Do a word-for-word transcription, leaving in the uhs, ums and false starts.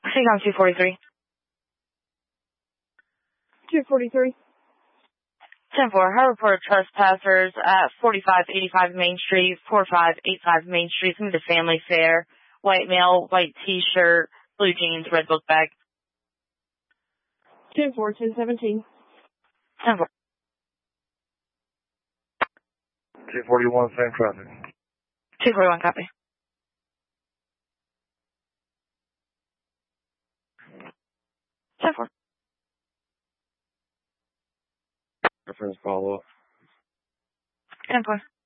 Seacom two forty-three. two forty-three. ten four, I report trespassers at forty-five eighty-five Main Street, forty-five eighty-five Main Street, from the family fair. White male, white t-shirt, blue jeans, red book bag. ten four, ten seventeen. ten four. two forty-one, same traffic. two forty-one, copy. ten four. Reference follow up. ten four.